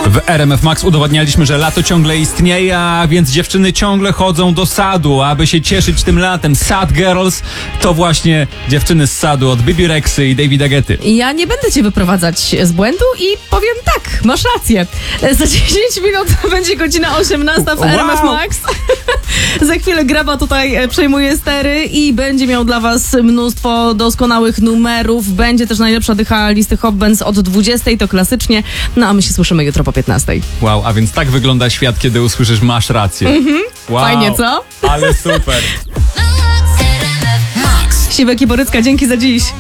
W RMF Max udowadnialiśmy, że lato ciągle istnieje, a więc dziewczyny ciągle chodzą do sadu, aby się cieszyć tym latem. Sad Girls to właśnie dziewczyny z sadu od Bibi Rexy i Davida Guetty. Ja nie będę cię wyprowadzać z błędu i powiem tak, masz rację. Za 10 minut będzie godzina 18 w RMF Max. Za chwilę Graba tutaj przejmuje stery i będzie miał dla was mnóstwo doskonałych numerów. Będzie też najlepsza dycha listy Hot Bands od 20, to klasycznie. No a my się słyszymy jutro po 15. Wow, a więc tak wygląda świat, kiedy usłyszysz masz rację. Wow, Fajnie, co? Ale super. Siwek i Borycka, dzięki za dziś.